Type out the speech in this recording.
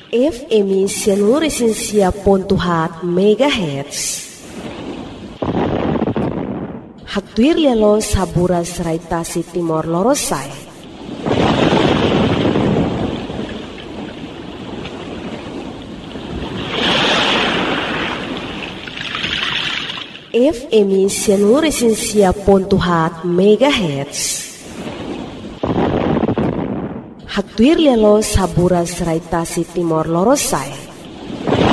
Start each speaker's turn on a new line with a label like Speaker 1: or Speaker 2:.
Speaker 1: FM 105.4 MHz. Hatuir lelo saburas raitasi Timor Lorosai. FM 105.4 MHz. Hatuir lelo saburas raitasi Timor Lorosai.